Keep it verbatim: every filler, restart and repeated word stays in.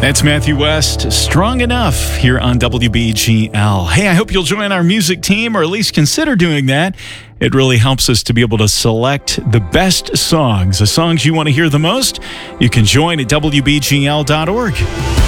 That's Matthew West, Strong Enough, here on W B G L. Hey, I hope you'll join our music team, or at least consider doing that. It really helps us to be able to select the best songs, the songs you want to hear the most. You can join at W B G L dot org.